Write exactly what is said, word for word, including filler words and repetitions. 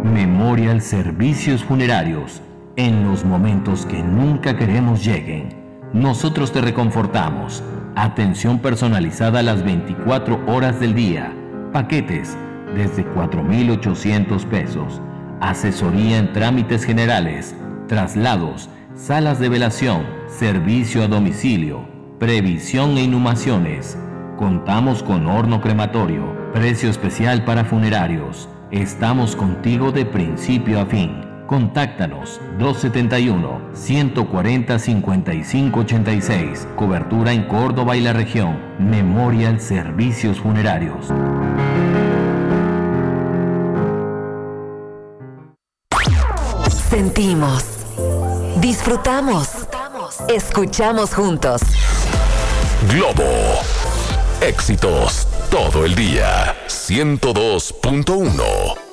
Memorial Servicios Funerarios. En los momentos que nunca queremos lleguen, nosotros te reconfortamos. Atención personalizada las veinticuatro horas del día. Paquetes desde cuatro mil ochocientos pesos. Asesoría en trámites generales, traslados, salas de velación, servicio a domicilio, previsión e inhumaciones. Contamos con horno crematorio, precio especial para funerarios. Estamos contigo de principio a fin. Contáctanos dos setenta y uno, ciento cuarenta, cincuenta y cinco ochenta y seis. Cobertura en Córdoba y la región. Memorial Servicios Funerarios. Sentimos, disfrutamos, escuchamos juntos. Globo. Éxitos todo el día. ciento dos punto uno.